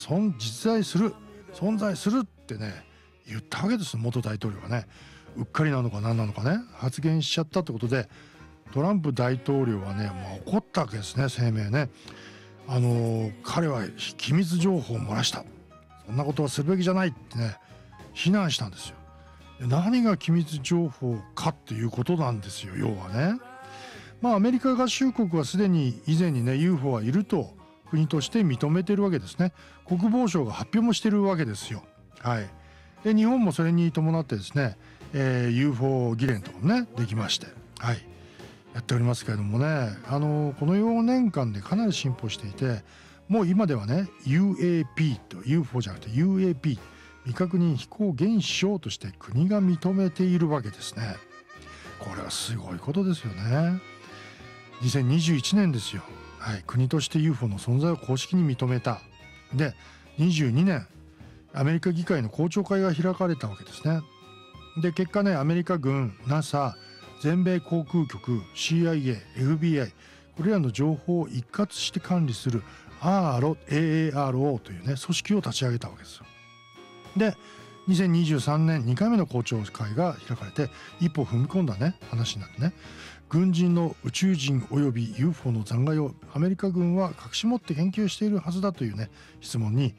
実在する、存在するってね言ったわけです。元大統領がね、うっかりなのか何なのかね発言しちゃったってことで、トランプ大統領はね、怒ったわけですね。声明ね、彼は機密情報を漏らした、そんなことはするべきじゃないってね非難したんですよ。何が機密情報かっていうことなんですよ、要はね。アメリカ合衆国はすでに以前にね UFO はいると国として認めてるわけですね。国防省が発表もしてるわけですよ。はい。で日本もそれに伴ってですね、UFO 議連とかもねできまして、はい、やっておりますけれどもね、この4年間でかなり進歩していて、もう今ではね UAP と UFO じゃなくて UAP 未確認飛行現象として国が認めているわけですね。これはすごいことですよね。2021年ですよ。はい、国として UFO の存在を公式に認めた。で22年アメリカ議会の公聴会が開かれたわけですね。で結果ね、アメリカ軍、 NASA、 全米航空局、 CIA、 FBI、 これらの情報を一括して管理する AARO というね組織を立ち上げたわけですよ。で2023年2回目の公聴会が開かれて、一歩踏み込んだね話になってね、軍人の宇宙人および UFO の残骸をアメリカ軍は隠し持って研究しているはずだというね質問に、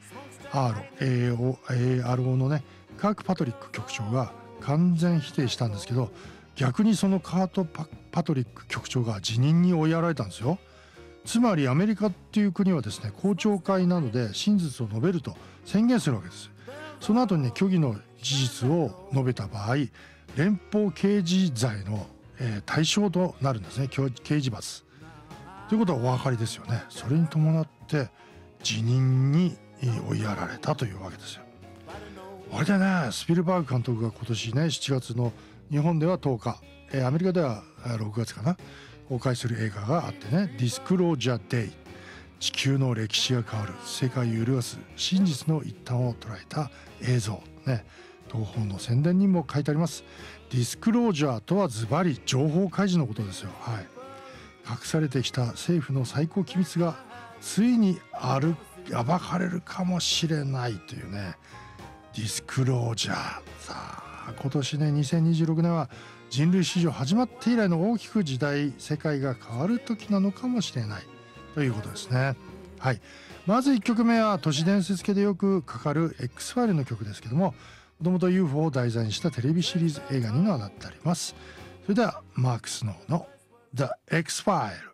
AARO のねカーク・パトリック局長が完全否定したんですけど、逆にそのカート・パトリック局長が辞任に追いやられたんですよ。つまりアメリカっていう国はですね、公聴会などで真実を述べると宣言するわけです。その後にね虚偽の事実を述べた場合、連邦刑事罪の対象となるんですね。刑事罰ということはお分かりですよね。それに伴って辞任に追いやられたというわけですよ。あれでね、スピルバーグ監督が今年ね7月の日本では10日、アメリカでは6月かな公開する映画があってね、ディスクロージャーデイ、地球の歴史が変わる、世界を揺るがす真実の一端を捉えた映像ね、東宝の宣伝にも書いてあります。ディスクロージャーとはズバリ情報開示のことですよ。はい、隠されてきた政府の最高機密がついに暴かれるかもしれないというね、ディスクロージャー。さあ今年ね2026年は人類史上始まって以来の大きく時代世界が変わる時なのかもしれないということですね。はい、まず1曲目は都市伝説系でよくかかる X ファイルの曲ですけども、もともと UFO を題材にしたテレビシリーズ映画にもなってあります。それではマーク・スノーの The X File。